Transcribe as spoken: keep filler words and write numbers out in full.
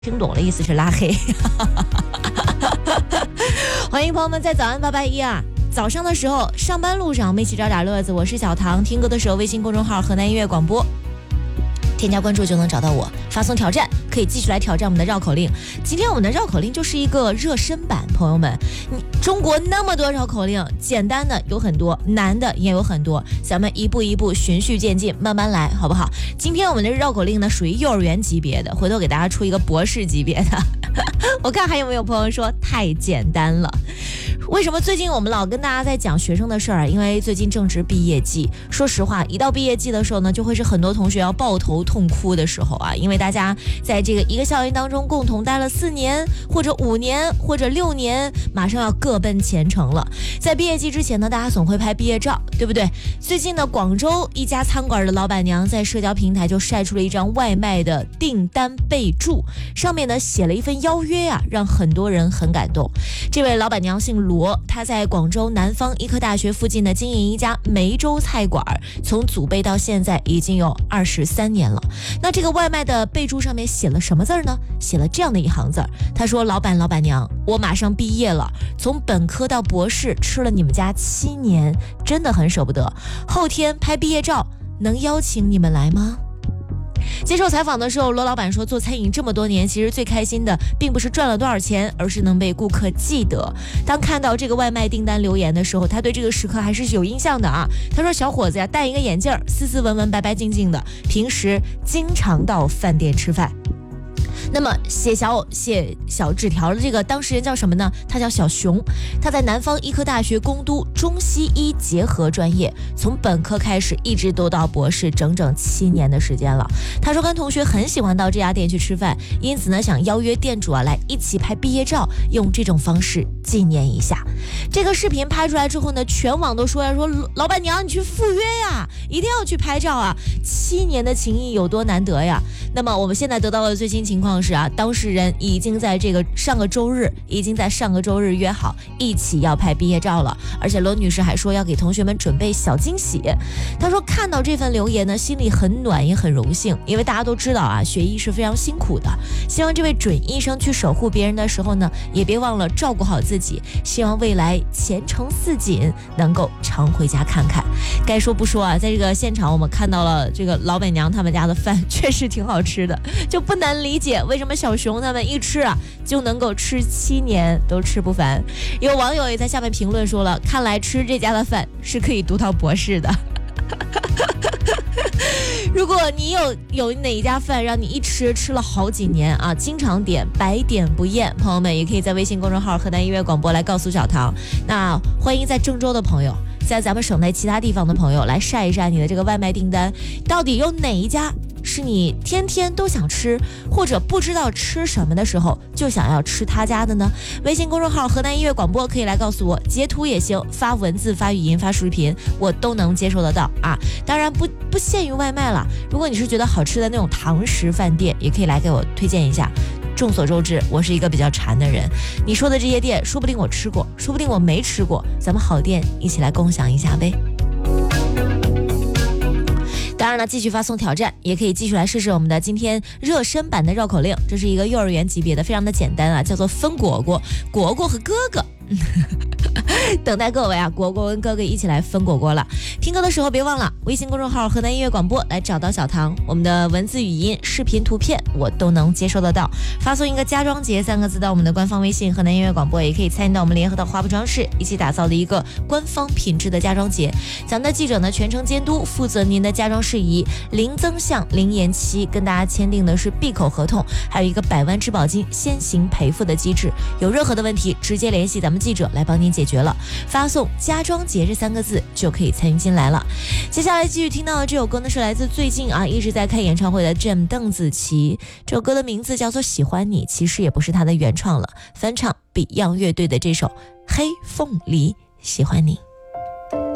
听懂了，意思是拉黑。欢迎朋友们在早安八八一啊！早上的时候，上班路上我们一起找点乐子。我是小唐，听歌的时候微信公众号河南音乐广播，添加关注就能找到我，发送挑战可以继续来挑战我们的绕口令。今天我们的绕口令就是一个热身版，朋友们，你中国那么多绕口令，简单的有很多，难的也有很多，咱们一步一步循序渐进，慢慢来，好不好？今天我们的绕口令呢属于幼儿园级别的，回头给大家出一个博士级别的。我看还有没有朋友说太简单了。为什么最近我们老跟大家在讲学生的事儿？因为最近正值毕业季，说实话，一到毕业季的时候呢，就会是很多同学要抱头痛哭的时候啊，因为大家在这个一个校园当中共同待了四年，或者五年，或者六年，马上要各奔前程了。在毕业季之前呢，大家总会拍毕业照，对不对？最近呢，广州一家餐馆的老板娘在社交平台就晒出了一张外卖的订单备注，上面呢写了一份邀约啊，让很多人很感动。这位老板娘姓罗，她在广州南方医科大学附近呢经营一家梅州菜馆，从祖辈到现在已经有二十三年了。那这个外卖的备注上面写了什么字呢？写了这样的一行字，他说：老板老板娘，我马上毕业了，从本科到博士吃了你们家七年，真的很舍不得，后天拍毕业照，能邀请你们来吗？接受采访的时候，罗老板说，做餐饮这么多年，其实最开心的并不是赚了多少钱，而是能被顾客记得。当看到这个外卖订单留言的时候，他对这个时刻还是有印象的啊。他说，小伙子呀，戴一个眼镜，斯斯文文，白白净净的，平时经常到饭店吃饭。那么写小写小纸条的这个当事人叫什么呢？他叫小熊，他在南方医科大学攻读中西医结合专业，从本科开始一直都到博士，整整七年的时间了。他说跟同学很喜欢到这家店去吃饭，因此呢想邀约店主啊来一起拍毕业照，用这种方式纪念一下。这个视频拍出来之后呢，全网都说呀，说老板娘你去赴约呀，一定要去拍照啊，七年的情谊有多难得呀。那么我们现在得到的最新情况是啊，当事人已经在这个上个周日，已经在上个周日约好一起要拍毕业照了，而且罗女士还说要给同学们准备小惊喜。她说看到这份留言呢，心里很暖也很荣幸，因为大家都知道啊，学医是非常辛苦的，希望这位准医生去守护别人的时候呢，也别忘了照顾好自己，希望未来前程似锦，能够常回家看看。该说不说啊，在这个现场我们看到了这个老板娘他们家的饭确实挺好吃的，就不难理解为什么小熊他们一吃啊就能够吃七年都吃不烦。有网友也在下面评论说了，看来吃这家的饭是可以读到博士的。如果你有有哪一家饭让你一吃吃了好几年啊，经常点，百点不厌，朋友们也可以在微信公众号河南音乐广播来告诉小唐。那欢迎在郑州的朋友，在咱们省内其他地方的朋友来晒一晒你的这个外卖订单，到底有哪一家是你天天都想吃，或者不知道吃什么的时候就想要吃他家的呢？微信公众号河南音乐广播可以来告诉我，截图也行，发文字发语音发视频我都能接受得到啊。当然不不限于外卖了，如果你是觉得好吃的那种堂食饭店，也可以来给我推荐一下。众所周知，我是一个比较馋的人，你说的这些店说不定我吃过，说不定我没吃过，咱们好店一起来共享一下呗。当然了，继续发送挑战，也可以继续来试试我们的今天热身版的绕口令。这是一个幼儿园级别的，非常的简单啊，叫做分果果，果果和哥哥。等待各位啊，果果跟哥哥一起来分果果了。听歌的时候别忘了微信公众号河南音乐广播来找到小唐，我们的文字、语音、视频、图片我都能接收得到。发送一个家装节三个字到我们的官方微信河南音乐广播，也可以参与到我们联合的花布装饰一起打造的一个官方品质的家装节。咱们的记者呢全程监督，负责您的家装事宜，零增项零延期，跟大家签订的是闭口合同，还有一个百万质保金先行赔付的机制。有任何的问题直接联系咱们记者来帮您解决了，发送家装节这三个字就可以参与进来了。接下来继续听到的这首歌呢，是来自最近啊一直在开演唱会的 Jam 邓紫棋，这首歌的名字叫做喜欢你，其实也不是她的原创了，翻唱 Beyond 乐队的这首黑凤梨喜欢你。